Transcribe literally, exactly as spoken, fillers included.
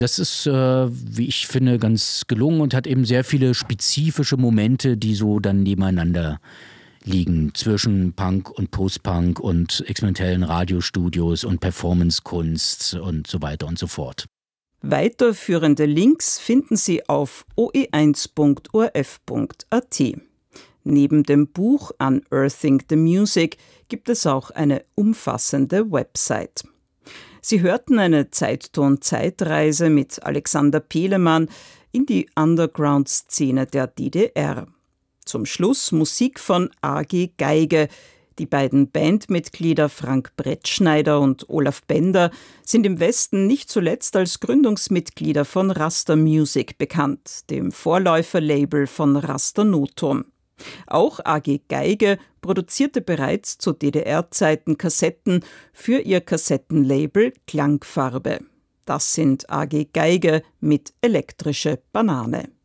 Das ist, äh, wie ich finde, ganz gelungen und hat eben sehr viele spezifische Momente, die so dann nebeneinander liegen zwischen Punk und Post-Punk und experimentellen Radiostudios und Performancekunst und so weiter und so fort. Weiterführende Links finden Sie auf o e eins punkt o r f punkt a t. Neben dem Buch Unearthing the Music gibt es auch eine umfassende Website. Sie hörten eine Zeitton-Zeitreise mit Alexander Pelemann in die Underground-Szene der D D R. Zum Schluss Musik von A G Geige. Die beiden Bandmitglieder Frank Brettschneider und Olaf Bender sind im Westen nicht zuletzt als Gründungsmitglieder von Raster Music bekannt, dem Vorläuferlabel von Raster Noton. Auch A G Geige produzierte bereits zu D D R-Zeiten Kassetten für ihr Kassettenlabel Klangfarbe. Das sind A G Geige mit Elektrische Banane.